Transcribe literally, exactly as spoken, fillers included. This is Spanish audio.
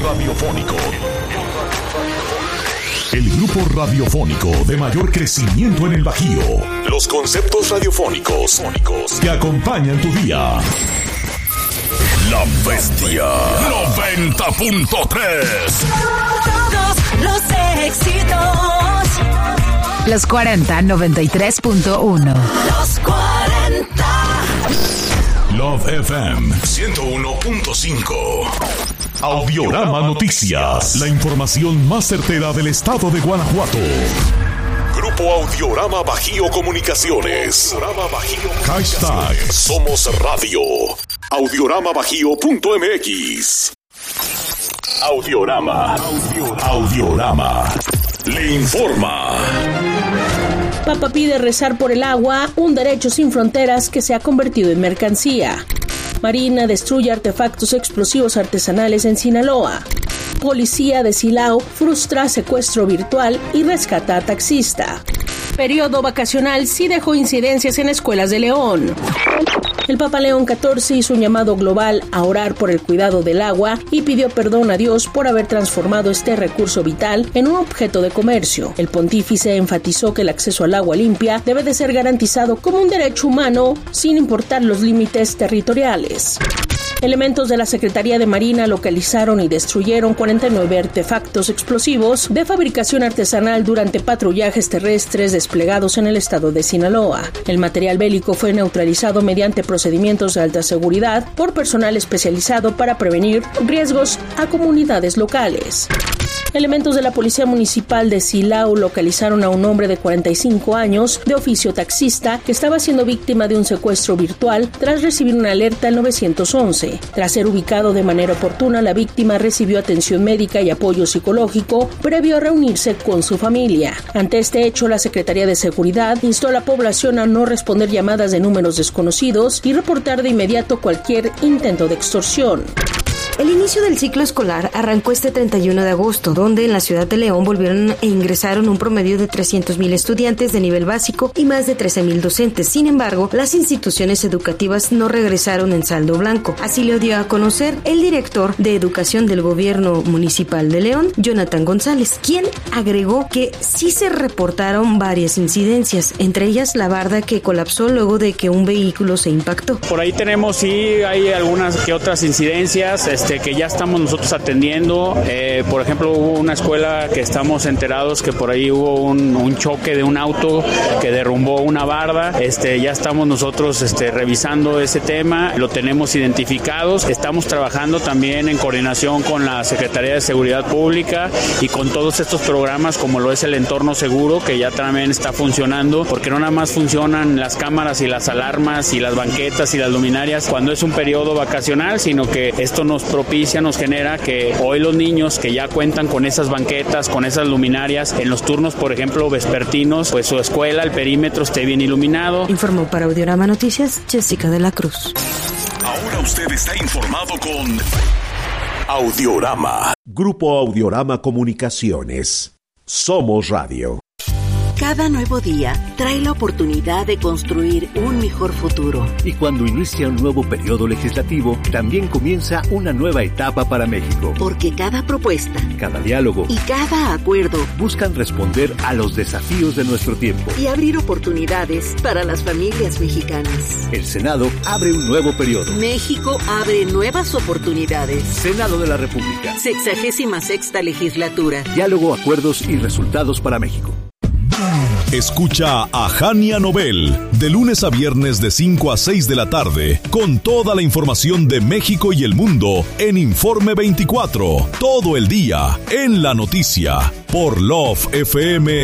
radiofónico. El grupo radiofónico de mayor crecimiento en el Bajío. Los conceptos radiofónicos que acompañan tu día. La Bestia noventa punto tres. Todos los éxitos. Los cuarenta, noventa y tres punto uno. Los cuarenta. Love F M ciento uno punto cinco. Audiorama Noticias. La información más certera del estado de Guanajuato. Grupo Audiorama Bajío Comunicaciones. Audiorama Bajío. Hashtag Somos Radio. Audiorama Bajío punto M X. Audiorama. Audiorama. Le informa. Papa pide rezar por el agua, un derecho sin fronteras que se ha convertido en mercancía. Marina destruye artefactos explosivos artesanales en Sinaloa. Policía de Silao frustra secuestro virtual y rescata a taxista. Periodo vacacional sí dejó incidencias en escuelas de León. El Papa León catorce hizo un llamado global a orar por el cuidado del agua y pidió perdón a Dios por haber transformado este recurso vital en un objeto de comercio. El pontífice enfatizó que el acceso al agua limpia debe de ser garantizado como un derecho humano sin importar los límites territoriales. Elementos de la Secretaría de Marina localizaron y destruyeron cuarenta y nueve artefactos explosivos de fabricación artesanal durante patrullajes terrestres desplegados en el estado de Sinaloa. El material bélico fue neutralizado mediante procedimientos de alta seguridad por personal especializado para prevenir riesgos a comunidades locales. Elementos de la Policía Municipal de Silao localizaron a un hombre de cuarenta y cinco años, de oficio taxista, que estaba siendo víctima de un secuestro virtual tras recibir una alerta al nueve once. Tras ser ubicado de manera oportuna, la víctima recibió atención médica y apoyo psicológico previo a reunirse con su familia. Ante este hecho, la Secretaría de Seguridad instó a la población a no responder llamadas de números desconocidos y reportar de inmediato cualquier intento de extorsión. El inicio del ciclo escolar arrancó este treinta y uno de agosto, donde en la ciudad de León volvieron e ingresaron un promedio de trescientos mil estudiantes de nivel básico y más de trece mil docentes. Sin embargo, las instituciones educativas no regresaron en saldo blanco. Así lo dio a conocer el director de Educación del Gobierno Municipal de León, Jonathan González, quien agregó que sí se reportaron varias incidencias, entre ellas la barda que colapsó luego de que un vehículo se impactó. Por ahí tenemos, sí, hay algunas que otras incidencias, Este, que ya estamos nosotros atendiendo. Eh, por ejemplo, hubo una escuela que estamos enterados que por ahí hubo un, un choque de un auto que derrumbó una barda. Este, ya estamos nosotros este, revisando ese tema, lo tenemos identificados. Estamos trabajando también en coordinación con la Secretaría de Seguridad Pública y con todos estos programas como lo es el entorno seguro, que ya también está funcionando, porque no nada más funcionan las cámaras y las alarmas y las banquetas y las luminarias cuando es un periodo vacacional, sino que esto nos propicia, nos genera que hoy los niños que ya cuentan con esas banquetas, con esas luminarias, en los turnos, por ejemplo, vespertinos, pues su escuela, el perímetro esté bien iluminado. Informó para Audiorama Noticias, Jessica de la Cruz. Ahora usted está informado con Audiorama. Grupo Audiorama Comunicaciones. Somos Radio. Cada nuevo día trae la oportunidad de construir un mejor futuro. Y cuando inicia un nuevo periodo legislativo, también comienza una nueva etapa para México. Porque cada propuesta, cada diálogo y cada acuerdo buscan responder a los desafíos de nuestro tiempo y abrir oportunidades para las familias mexicanas. El Senado abre un nuevo periodo. México abre nuevas oportunidades. Senado de la República. Sexagésima sexta legislatura. Diálogo, acuerdos y resultados para México. Escucha a Jania Nobel de lunes a viernes de cinco a seis de la tarde con toda la información de México y el mundo en Informe veinticuatro, todo el día en la noticia por Love F M